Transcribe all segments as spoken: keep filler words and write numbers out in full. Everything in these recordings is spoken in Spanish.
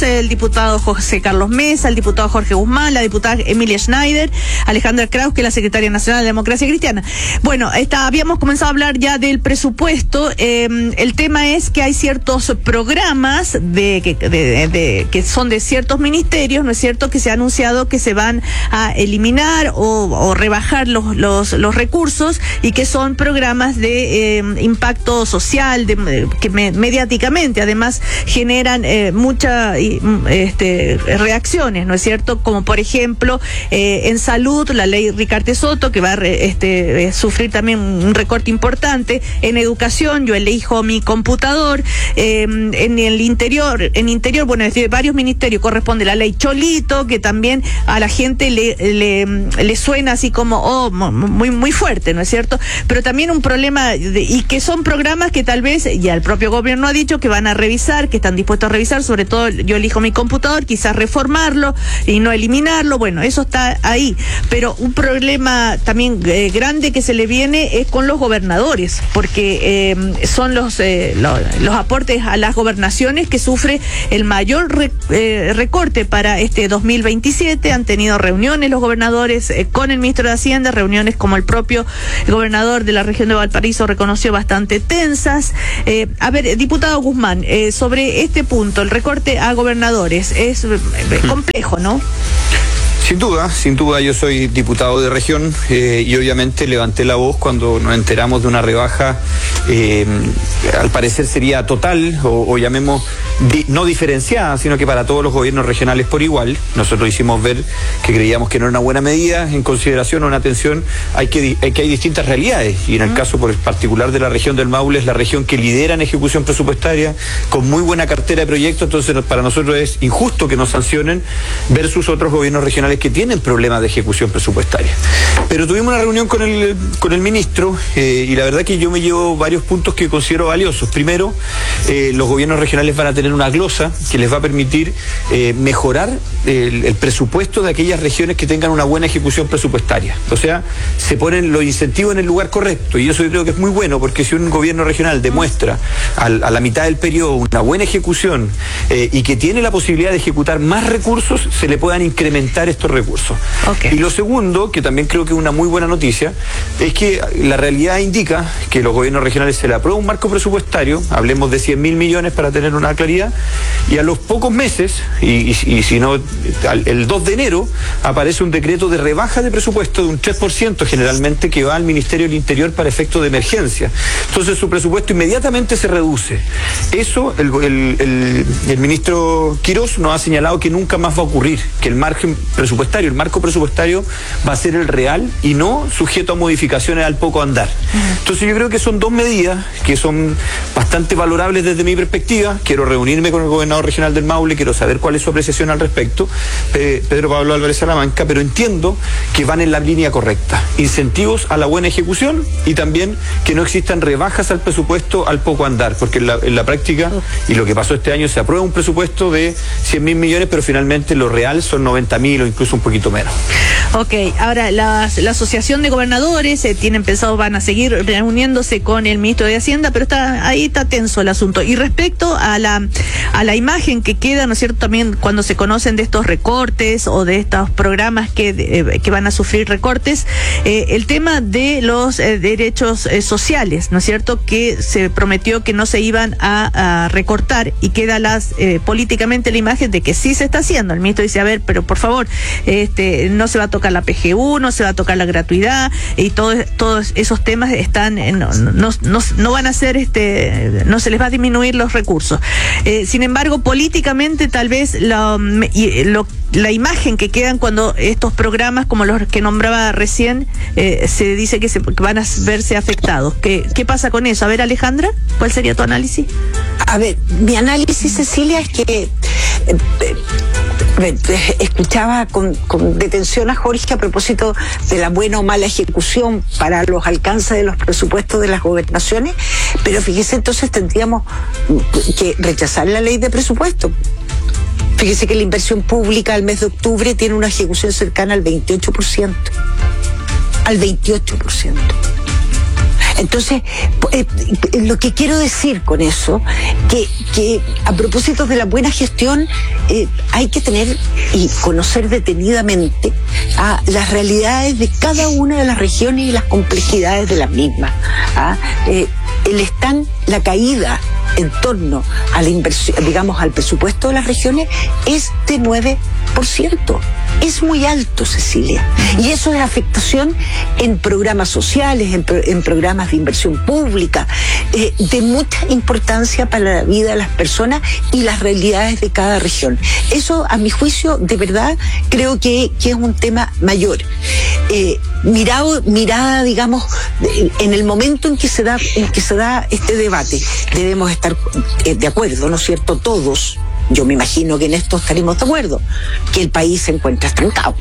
el diputado José Carlos Mesa, el diputado Jorge Guzmán, la diputada Emilia Schneider, Alejandra Kraus, que es la secretaria nacional de Democracia Cristiana. Bueno, esta, habíamos comenzado a hablar ya del presupuesto. Eh, el tema es que hay ciertos programas de que, de, de, de, que son de ciertos ministerios, ¿no es cierto?, que se ha anunciado que se van a eliminar o, o rebajar los, los, los recursos, y que son programas de eh, impacto social, de, que me, mediáticamente además generan eh, mucha este, reacciones, ¿no es cierto? Como por ejemplo eh, en salud, la ley Ricardo Soto, que va a re, este, eh, sufrir también un recorte importante. En educación, yo elijo mi computador. Eh, en el interior, en interior, bueno, de varios ministerios corresponde la ley Cholito, que también a la gente le, le, le suena así como, oh, muy, muy fuerte, ¿no es cierto? Pero también un problema, de, y que son programas que tal vez, ya el propio gobierno ha dicho que van a revisar, que están dispuestos a revisar, sobre todo yo elijo mi computador, quizás reformarlo y no eliminarlo. Bueno, eso está ahí, pero un problema también eh, grande que se le viene es con los gobernadores, porque eh, son los, eh, los los aportes a las gobernaciones que sufre el mayor re, eh, recorte para este dos mil veintisiete. Han tenido reuniones los gobernadores eh, con el ministro de Hacienda, reuniones como el propio gobernador de la región de Valparaíso reconoció bastante tensas. Eh, a ver, diputado Guzmán, eh, sobre este punto, el recorte a gobernadores es eh, complejo, ¿no? Sin duda, sin duda, yo soy diputado de región eh, y obviamente levanté la voz cuando nos enteramos de una rebaja, eh, al parecer sería total, o, o llamemos di, no diferenciada, sino que para todos los gobiernos regionales por igual. Nosotros hicimos ver que creíamos que no era una buena medida, en consideración o en atención hay que, hay que hay distintas realidades, y en el caso por el particular de la región del Maule es la región que lidera en ejecución presupuestaria, con muy buena cartera de proyectos. Entonces para nosotros es injusto que nos sancionen versus otros gobiernos regionales que tienen problemas de ejecución presupuestaria. Pero tuvimos una reunión con el, con el ministro eh, y la verdad que yo me llevo varios puntos que considero valiosos. Primero, eh, los gobiernos regionales van a tener una glosa que les va a permitir eh, mejorar el, el presupuesto de aquellas regiones que tengan una buena ejecución presupuestaria. O sea, se ponen los incentivos en el lugar correcto, y eso yo creo que es muy bueno, porque si un gobierno regional demuestra al, a la mitad del periodo una buena ejecución eh, y que tiene la posibilidad de ejecutar más recursos, se le puedan incrementar estos recursos. Okay. Y lo segundo, que también creo que es una muy buena noticia, es que la realidad indica que los gobiernos regionales se le aprueba un marco presupuestario, hablemos de cien mil millones para tener una claridad, y a los pocos meses, y, y, y si no, el dos de enero, aparece un decreto de rebaja de presupuesto de un tres por ciento generalmente, que va al Ministerio del Interior para efecto de emergencia. Entonces su presupuesto inmediatamente se reduce. Eso, el, el, el, el ministro Quirós nos ha señalado que nunca más va a ocurrir, que el margen presupuestario, el marco presupuestario va a ser el real y no sujeto a modificaciones al poco andar. Entonces yo creo que son dos medidas que son bastante valorables desde mi perspectiva. Quiero reunirme con el gobernador regional del Maule, quiero saber cuál es su apreciación al respecto, Pedro Pablo Álvarez Salamanca, pero entiendo que van en la línea correcta. Incentivos a la buena ejecución y también que no existan rebajas al presupuesto al poco andar, porque en la, en la práctica, y lo que pasó este año, se aprueba un presupuesto de cien mil millones, pero finalmente lo real son noventa mil o incluso un poquito menos. Ok, ahora la, la Asociación de Gobernadores eh, tienen pensado, van a seguir reuniéndose con el ministro de Hacienda, pero está ahí está tenso el asunto. Y respecto a la a la imagen que queda, ¿no es cierto?, también cuando se conocen de estos recortes o de estos programas que, eh, que van a sufrir recortes, eh, el tema de los eh, derechos eh, sociales, ¿no es cierto?, que se prometió que no se iban a, a recortar, y queda las eh, políticamente la imagen de que sí se está haciendo. El ministro dice, a ver, pero por favor, este no se va a tocar la P G U, no se va a tocar la gratuidad, y todos todos esos temas están no, no, no, no van a ser este no se les va a disminuir los recursos. Eh, sin embargo, políticamente tal vez lo, lo, la imagen que quedan cuando estos programas como los que nombraba recién eh, se dice que, se, que van a verse afectados. ¿Qué, ¿Qué pasa con eso? A ver, Alejandra, ¿cuál sería tu análisis? A ver, mi análisis, Cecilia, es que eh, eh, escuchaba con, con detención a Jorge a propósito de la buena o mala ejecución para los alcances de los presupuestos de las gobernaciones, pero fíjese, entonces tendríamos que rechazar la ley de presupuesto. Fíjese que la inversión pública al mes de octubre tiene una ejecución cercana al veintiocho por ciento. Al veintiocho por ciento. Entonces, eh, lo que quiero decir con eso, que, que a propósito de la buena gestión, eh, hay que tener y conocer detenidamente a las realidades de cada una de las regiones y las complejidades de las mismas. ¿ah? Eh, el stand, la caída en torno a la inversión, digamos, al presupuesto de las regiones es de nueve por ciento. Es muy alto, Cecilia. Y eso es afectación en programas sociales, en, pro, en programas de inversión pública, eh, de mucha importancia para la vida de las personas y las realidades de cada región. Eso, a mi juicio, de verdad, creo que, que es un tema mayor. Eh, mirado, mirada, digamos, en el momento en que se da, en que se da este debate, debemos estar eh, de acuerdo, ¿no es cierto? Todos. Yo me imagino que en esto estaremos de acuerdo, que el país se encuentra estancado.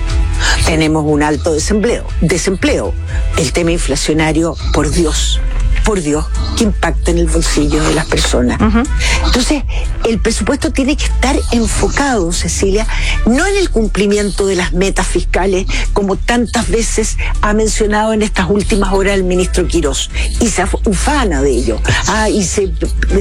Tenemos un alto desempleo, desempleo. El tema inflacionario, por Dios, por Dios, que impacta en el bolsillo de las personas. Uh-huh. Entonces, el presupuesto tiene que estar enfocado, Cecilia, no en el cumplimiento de las metas fiscales, como tantas veces ha mencionado en estas últimas horas el ministro Quirós, y se ufana de ello, ah, y se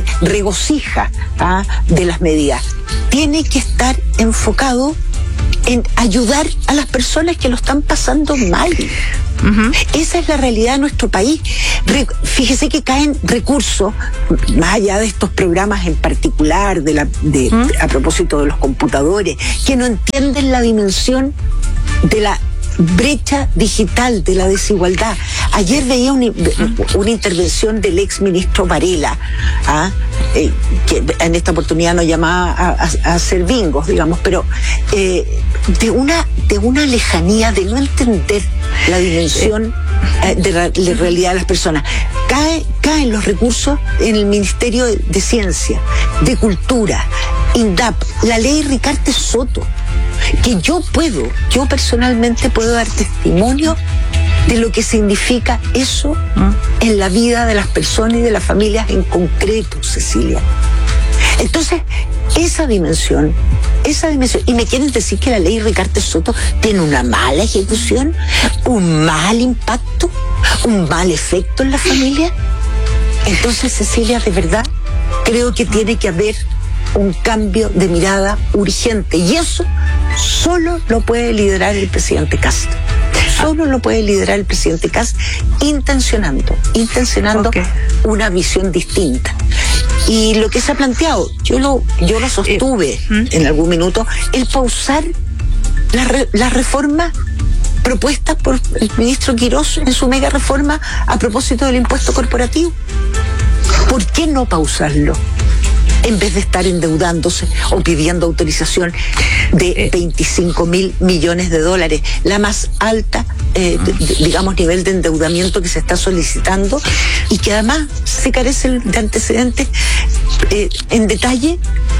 regocija ah, de las medidas. Tiene que estar enfocado en ayudar a las personas que lo están pasando mal. Uh-huh. Esa es la realidad de nuestro país. Re, fíjese que caen recursos, más allá de estos programas en particular, de la, de, uh-huh. a propósito de los computadores, que no entienden la dimensión de la brecha digital, de la desigualdad. Ayer veía un, una intervención del ex ministro Varela, ¿ah? eh, que en esta oportunidad nos llamaba a, a, a hacer bingos, digamos, pero eh, de una de una lejanía, de no entender la dimensión eh, de la de realidad de las personas. Cae, caen los recursos en el Ministerio de, de Ciencia, de Cultura, INDAP, la ley Ricarte Soto, que yo puedo, yo personalmente puedo dar testimonio de lo que significa eso en la vida de las personas y de las familias en concreto, Cecilia. Entonces, esa dimensión, esa dimensión, y me quieren decir que la ley Ricarte Soto tiene una mala ejecución, un mal impacto, un mal efecto en la familia. Entonces, Cecilia, de verdad, creo que tiene que haber un cambio de mirada urgente, y eso solo lo puede liderar el presidente Castro. Solo lo puede liderar el presidente Kast, intencionando, intencionando okay. una visión distinta. Y lo que se ha planteado, yo lo, yo lo sostuve eh, ¿hmm? en algún minuto, el pausar la, re, la reforma propuesta por el ministro Quirós en su mega reforma a propósito del impuesto corporativo. ¿Por qué no pausarlo? En vez de estar endeudándose o pidiendo autorización de veinticinco mil millones de dólares, la más alta, eh, de, digamos, nivel de endeudamiento que se está solicitando, y que además se carece de antecedentes eh, en detalle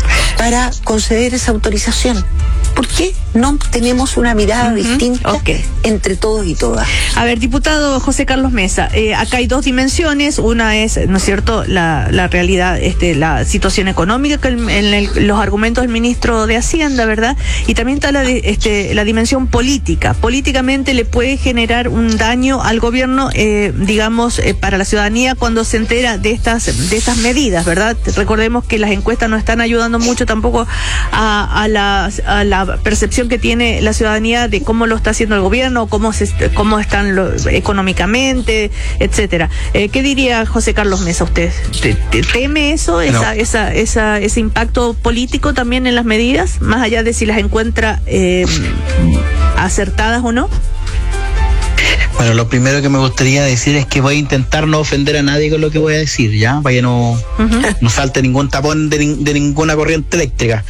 para conceder esa autorización. ¿Por qué no tenemos una mirada uh-huh. distinta okay. entre todos y todas? A ver, diputado José Carlos Mesa, eh, acá hay dos dimensiones. Una es, ¿no es cierto?, la, la realidad, este, la situación económica, que el, en el, los argumentos del ministro de Hacienda, ¿verdad? Y también está la, de, este, la dimensión política. Políticamente le puede generar un daño al gobierno, eh, digamos, eh, para la ciudadanía cuando se entera de estas, de estas medidas, ¿verdad? Recordemos que las encuestas no están ayudando mucho tampoco a, a la, a la percepción que tiene la ciudadanía de cómo lo está haciendo el gobierno, cómo se, cómo están lo, económicamente, etcétera. Eh, ¿Qué diría José Carlos Mesa usted? ¿Te, te, ¿Teme eso, esa, no. esa, esa, ese impacto político también en las medidas, más allá de si las encuentra eh, acertadas o no? Bueno, lo primero que me gustaría decir es que voy a intentar no ofender a nadie con lo que voy a decir, ¿ya? Para que no, uh-huh. no salte ningún tapón de, de ninguna corriente eléctrica.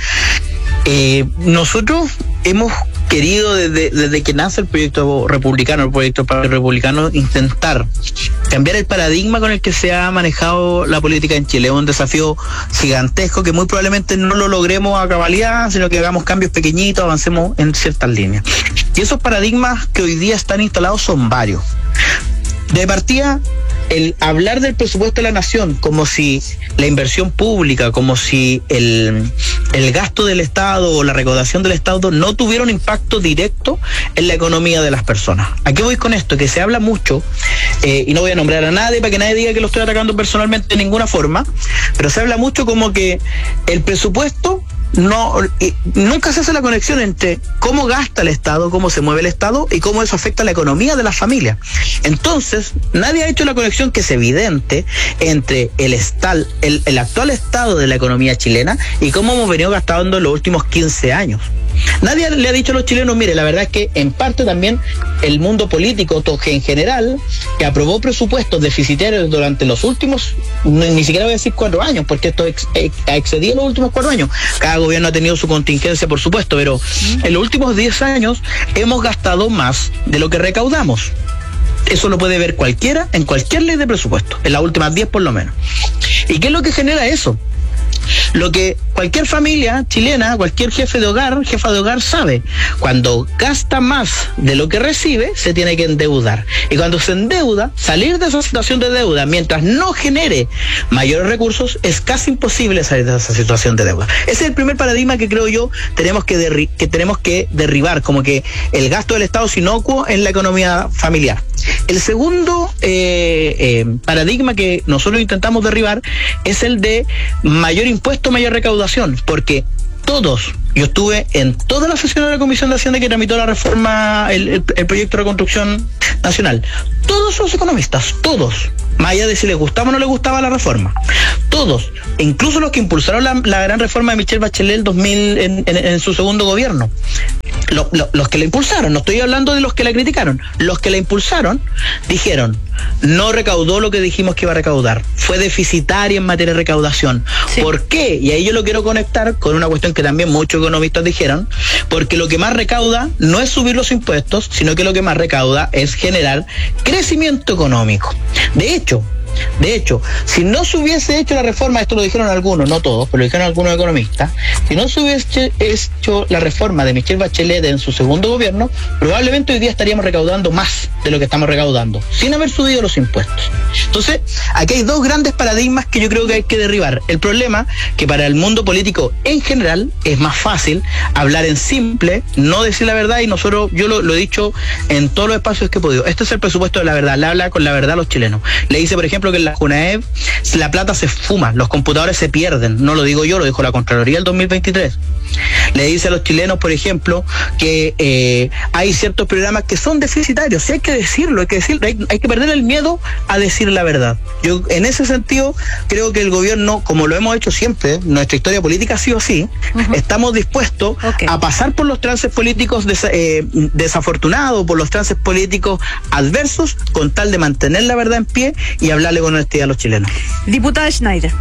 Eh, nosotros hemos querido desde, desde que nace el proyecto republicano, el proyecto republicano, intentar cambiar el paradigma con el que se ha manejado la política en Chile. Es un desafío gigantesco que muy probablemente no lo logremos a cabalidad, sino que hagamos cambios pequeñitos, avancemos en ciertas líneas. Y esos paradigmas que hoy día están instalados son varios. De partida, el hablar del presupuesto de la nación como si la inversión pública, como si el, el gasto del Estado o la recaudación del Estado no tuviera un impacto directo en la economía de las personas. ¿A qué voy con esto? Que se habla mucho, eh, y no voy a nombrar a nadie para que nadie diga que lo estoy atacando personalmente de ninguna forma, pero se habla mucho como que el presupuesto no, y nunca se hace la conexión entre cómo gasta el Estado, cómo se mueve el Estado y cómo eso afecta a la economía de las familias. Entonces, nadie ha hecho la conexión que es evidente entre el, estal, el, el actual estado de la economía chilena y cómo hemos venido gastando en los últimos quince años. Nadie le ha dicho a los chilenos, mire, la verdad es que en parte también el mundo político en general, que aprobó presupuestos deficitarios durante los últimos, ni, ni siquiera voy a decir cuatro años, porque esto ex, ex, ha excedido los últimos cuatro años. Cada gobierno ha tenido su contingencia, por supuesto, pero en los últimos diez años hemos gastado más de lo que recaudamos. Eso lo puede ver cualquiera en cualquier ley de presupuesto, en las últimas diez por lo menos. ¿Y qué es lo que genera eso? Lo que cualquier familia chilena, cualquier jefe de hogar, jefa de hogar sabe, cuando gasta más de lo que recibe, se tiene que endeudar. Y cuando se endeuda, salir de esa situación de deuda, mientras no genere mayores recursos, es casi imposible salir de esa situación de deuda. Ese es el primer paradigma que creo yo tenemos que, derri- que tenemos que derribar, como que el gasto del Estado es inocuo en la economía familiar. El segundo eh, eh, paradigma que nosotros intentamos derribar es el de mayor impuesto, mayor recaudación, porque todos, yo estuve en todas las sesiones de la Comisión de Hacienda que tramitó la reforma, el, el, el proyecto de reconstrucción nacional, todos los economistas, todos, más allá de si les gustaba o no les gustaba la reforma, todos, incluso los que impulsaron la, la gran reforma de Michelle Bachelet el dos mil en, en, en su segundo gobierno, lo, lo, los que la impulsaron, no estoy hablando de los que la criticaron, los que la impulsaron dijeron, no recaudó lo que dijimos que iba a recaudar, fue deficitaria en materia de recaudación. Sí. ¿Por qué? Y ahí yo lo quiero conectar con una cuestión que también muchos economistas dijeron, porque lo que más recauda no es subir los impuestos, sino que lo que más recauda es generar crecimiento económico. De hecho, De hecho, si no se hubiese hecho la reforma, esto lo dijeron algunos, no todos, pero lo dijeron algunos economistas, si no se hubiese hecho la reforma de Michelle Bachelet en su segundo gobierno, probablemente hoy día estaríamos recaudando más de lo que estamos recaudando, sin haber subido los impuestos. Entonces, aquí hay dos grandes paradigmas que yo creo que hay que derribar. El problema, que para el mundo político en general es más fácil hablar en simple, no decir la verdad, y nosotros, yo lo, lo he dicho en todos los espacios que he podido. Este es el presupuesto de la verdad, le habla con la verdad a los chilenos. Le dice, por ejemplo, que en la CONAEP la plata se fuma, los computadores se pierden, no lo digo yo, lo dijo la Contraloría el dos mil veintitrés. Le dice a los chilenos, por ejemplo, que eh, hay ciertos programas que son deficitarios, sí hay que decirlo, hay que decirlo, hay, hay que perder el miedo a decir la verdad. Yo en ese sentido creo que el gobierno, como lo hemos hecho siempre, nuestra historia política ha sido así, uh-huh. Estamos dispuestos okay. a pasar por los trances políticos des, eh, desafortunados, por los trances políticos adversos, con tal de mantener la verdad en pie y hablarle con honestidad a los chilenos. Diputada Schneider.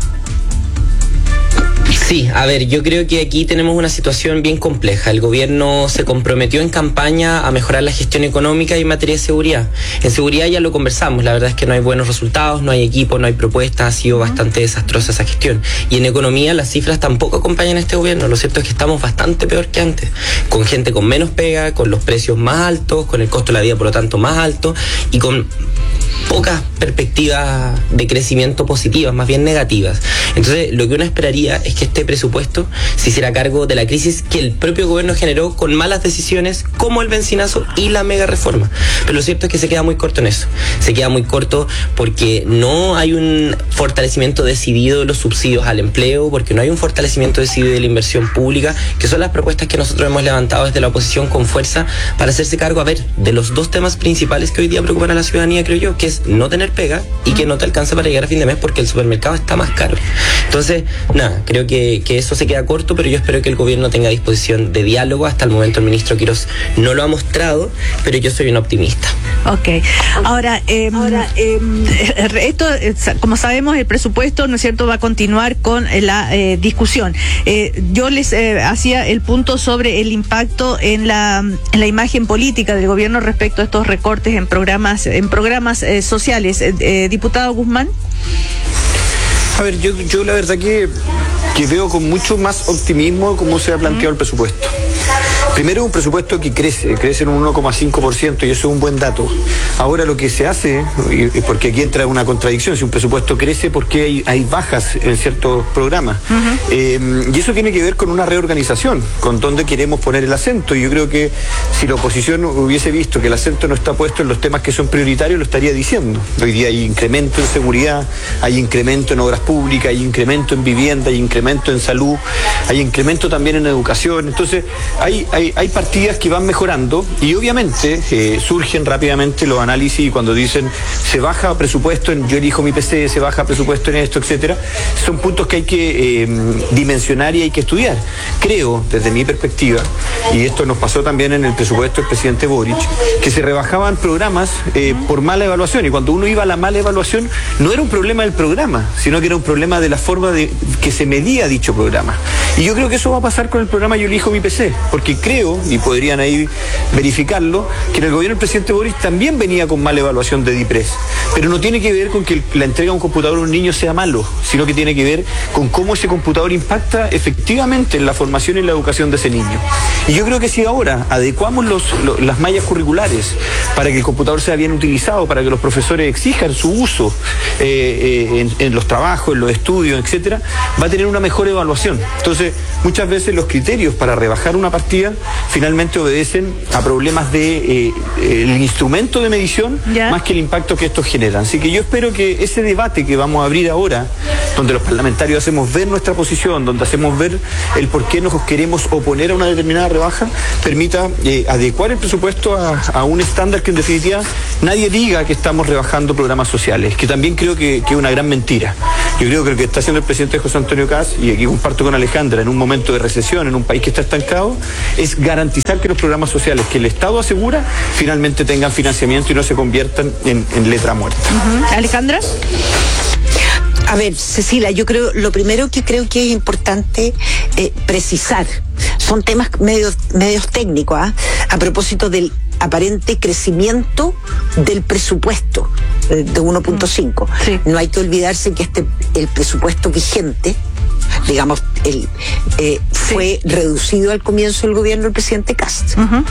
Sí, a ver, yo creo que aquí tenemos una situación bien compleja. El gobierno se comprometió en campaña a mejorar la gestión económica y en materia de seguridad. En seguridad ya lo conversamos, la verdad es que no hay buenos resultados, no hay equipo, no hay propuestas, ha sido bastante desastrosa esa gestión. Y en economía las cifras tampoco acompañan a este gobierno, lo cierto es que estamos bastante peor que antes, con gente con menos pega, con los precios más altos, con el costo de la vida por lo tanto más alto y con pocas perspectivas de crecimiento positivas, más bien negativas. Entonces, lo que uno esperaría es que este presupuesto se hiciera cargo de la crisis que el propio gobierno generó con malas decisiones como el bencinazo y la mega reforma. Pero lo cierto es que se queda muy corto en eso. Se queda muy corto porque no hay un fortalecimiento decidido de los subsidios al empleo, porque no hay un fortalecimiento decidido de la inversión pública, que son las propuestas que nosotros hemos levantado desde la oposición con fuerza para hacerse cargo, a ver, de los dos temas principales que hoy día preocupan a la ciudadanía, creo yo, que es no tener pega y que no te alcanza para llegar a fin de mes porque el supermercado está más caro. Entonces, nada, creo que, que eso se queda corto, pero yo espero que el gobierno tenga disposición de diálogo. Hasta el momento el ministro Quirós no lo ha mostrado, pero yo soy un optimista. Ok. Ahora, eh, Ahora eh, esto, como sabemos, el presupuesto, ¿no es cierto?, va a continuar con la eh, discusión. Eh, yo les eh, hacía el punto sobre el impacto en la, en la imagen política del gobierno respecto a estos recortes en programas, en programas eh, sociales. Eh, eh, diputado Guzmán. A ver, yo, yo la verdad que, que veo con mucho más optimismo cómo se ha planteado el presupuesto. Primero, un presupuesto que crece, crece en un uno coma cinco por ciento y eso es un buen dato. Ahora lo que se hace, y porque aquí entra una contradicción, si un presupuesto crece, porque hay, hay bajas en ciertos programas. Uh-huh. eh, y eso tiene que ver con una reorganización, con dónde queremos poner el acento. Y yo creo que si la oposición hubiese visto que el acento no está puesto en los temas que son prioritarios, lo estaría diciendo. Hoy día hay incremento en seguridad, hay incremento en obras públicas, hay incremento en vivienda, hay incremento en salud, hay incremento también en educación. Entonces, hay, hay, hay partidas que van mejorando y obviamente eh, surgen rápidamente los análisis y cuando dicen se baja presupuesto en yo elijo mi P C, se baja presupuesto en esto, etcétera, son puntos que hay que eh, dimensionar y hay que estudiar. Creo, desde mi perspectiva, y esto nos pasó también en el presupuesto del presidente Boric, que se rebajaban programas eh, por mala evaluación, y cuando uno iba a la mala evaluación no era un problema del programa, sino que era un problema de la forma de que se medía dicho programa. Y yo creo que eso va a pasar con el programa Yo elijo mi P C, porque creo, y podrían ahí verificarlo, que en el gobierno del presidente Boric también venía con mala evaluación de DIPRES, pero no tiene que ver con que la entrega de un computador a un niño sea malo, sino que tiene que ver con cómo ese computador impacta efectivamente en la formación y la educación de ese niño. Y yo creo que si ahora adecuamos los, los, las mallas curriculares para que el computador sea bien utilizado, para que los profesores exijan su uso eh, eh, en, en los trabajos, en los estudios, etcétera, va a tener una mejor evaluación. Entonces, muchas veces los criterios para rebajar una partida finalmente obedecen a problemas de eh, el instrumento de medición ¿Ya? más que el impacto que estos generan. Así que yo espero que ese debate que vamos a abrir ahora, donde los parlamentarios hacemos ver nuestra posición, donde hacemos ver el por qué nos queremos oponer a una determinada rebaja, permita eh, adecuar el presupuesto a, a un estándar que en definitiva nadie diga que estamos rebajando programas sociales, que también creo que, que es una gran mentira. Yo creo que lo que está haciendo el presidente José Antonio Kast, y aquí comparto con Alejandra, en un momento de recesión, en un país que está estancado, es garantizar que los programas sociales que el Estado asegura finalmente tengan financiamiento y no se conviertan en, en letra muerta. Uh-huh. Alejandra. A ver, Cecilia, yo creo, lo primero que creo que es importante eh, precisar, son temas medios, medios técnicos, ¿eh? a propósito del aparente crecimiento del presupuesto eh, de uno punto cinco. Sí. No hay que olvidarse que este el presupuesto vigente, digamos, el, eh, fue sí. reducido al comienzo del gobierno del presidente Kast. Uh-huh.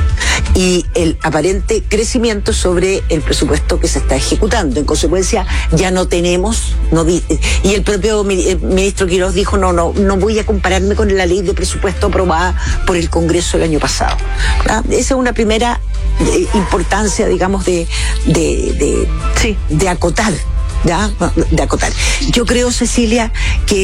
Y el aparente crecimiento sobre el presupuesto que se está ejecutando. En consecuencia, ya no tenemos, no di, y el propio ministro Quiroz dijo, no, no, no voy a compararme con la ley de presupuesto aprobada por el Congreso el año pasado. ¿Ah? Esa es una primera eh, importancia, digamos, de, de, de, sí. de acotar. ¿Ya? De acotar. Yo creo, Cecilia,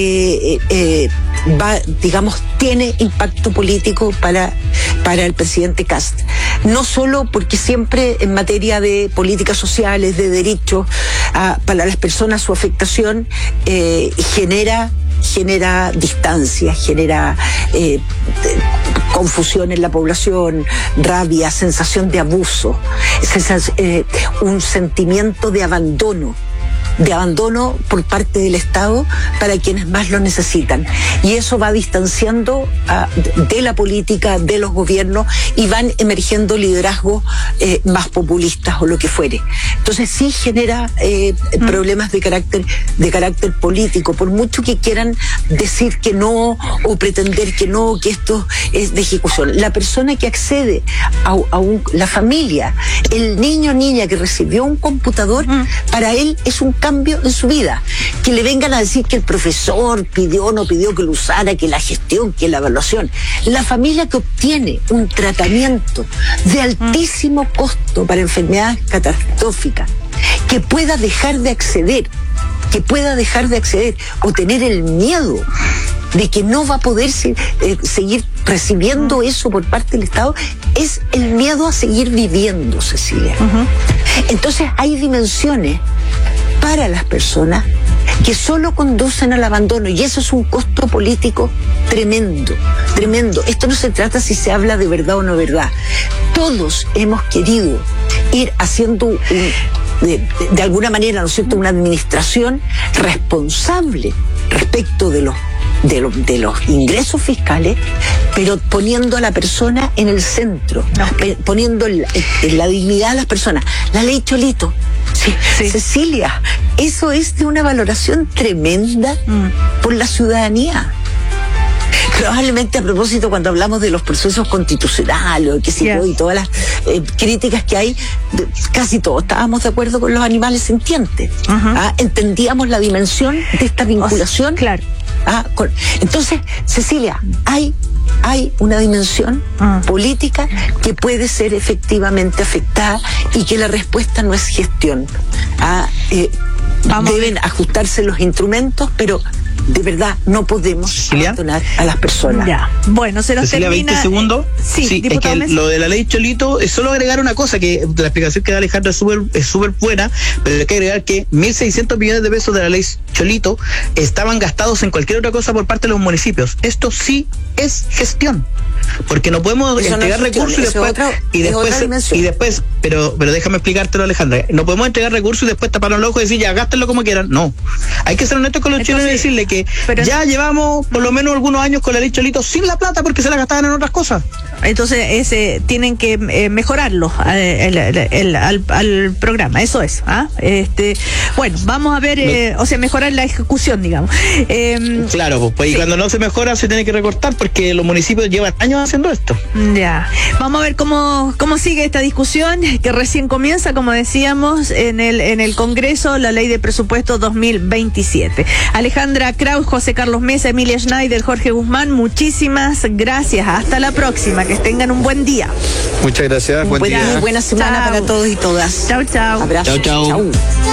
que eh, va, digamos, tiene impacto político para, para el presidente Kast. No solo porque siempre en materia de políticas sociales, de derechos, ah, para las personas su afectación eh, genera genera distancia, genera eh, confusión en la población, rabia, sensación de abuso, sensas, eh, un sentimiento de abandono. de abandono por parte del Estado para quienes más lo necesitan. Y eso va distanciando uh, de la política, de los gobiernos, y van emergiendo liderazgos eh, más populistas o lo que fuere. Entonces sí genera eh, mm. problemas de carácter, de carácter político, por mucho que quieran decir que no o pretender que no, que esto es de ejecución. La persona que accede a, a un, la familia, el niño o niña que recibió un computador, mm. para él es un cambio en su vida. Que le vengan a decir que el profesor pidió o no pidió que lo usara, que la gestión, que la evaluación. La familia que obtiene un tratamiento de altísimo costo para enfermedades catastróficas, que pueda dejar de acceder, que pueda dejar de acceder o tener el miedo de que no va a poder se, eh, seguir recibiendo eso por parte del Estado, es el miedo a seguir viviendo, Cecilia. Uh-huh. Entonces hay dimensiones para las personas que solo conducen al abandono, y eso es un costo político tremendo, tremendo. Esto no se trata si se habla de verdad o no verdad. Todos hemos querido ir haciendo un, de, de, de alguna manera, ¿no es cierto?, una administración responsable respecto de los De, lo, de los ingresos fiscales, pero poniendo a la persona en el centro, no. poniendo la, la dignidad de las personas. La ley Cholito, sí, sí. Cecilia, eso es de una valoración tremenda mm. por la ciudadanía. probablemente a propósito cuando hablamos de los procesos constitucionales o qué sé Yeah. yo, y todas las eh, críticas que hay, de- casi todos estábamos de acuerdo con los animales sintientes. Ujú. Ah, entendíamos la dimensión de esta vinculación. claro. Ah, con- entonces, Cecilia, hay, hay una dimensión Ah. política que puede ser efectivamente afectada y que la respuesta no es gestión. Ah, eh, Vamos a deben ajustarse los instrumentos, pero de verdad no podemos Cecilia. abandonar a las personas. Ya. Bueno, se nos Cecilia, termina. veinte segundos. Sí, es diputado que Mesa. lo de la ley Cholito es solo agregar una cosa, que la explicación que da Alejandra es súper es súper buena, pero hay que agregar que mil seiscientos millones de pesos de la ley Cholito estaban gastados en cualquier otra cosa por parte de los municipios. Esto sí es gestión. Porque no podemos Eso no entregar es gestión, recursos y eso es después, otra- y es después, otra dimensión. y después, pero, pero déjame explicártelo, Alejandra. No podemos entregar recursos y después taparnos los ojos y decir, ya, gástenlo como quieran. No. Hay que ser honestos con los chilenos y Entonces, decirle que pero- ya llevamos por lo menos algunos años con la ley Cholito sin la plata porque se la gastaban en otras cosas. Entonces, ese tienen que eh, mejorarlo eh, el- el- el- al, al programa, eso es. ¿ah? Este, bueno, vamos a ver, eh, o sea, mejorar la ejecución, digamos. Eh, Claro, pues, pues, y Sí. cuando no se mejora se tiene que recortar porque los municipios llevan años haciendo esto. Ya, vamos a ver cómo, cómo sigue esta discusión que recién comienza, como decíamos, en el, en el Congreso, la ley de presupuesto dos mil veintisiete. Alejandra Kraus, José Carlos Mesa, Emilia Schneider, Jorge Guzmán, muchísimas gracias. Hasta la próxima, que tengan un buen día. Muchas gracias, buen Buena, día. buena semana Chao. para todos y todas. Chau, chau. Abrazos. Chau, chau.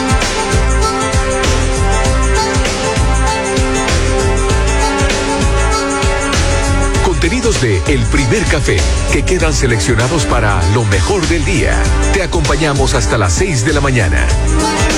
Contenidos de El Primer Café, que quedan seleccionados para lo mejor del día. Te acompañamos hasta las seis de la mañana.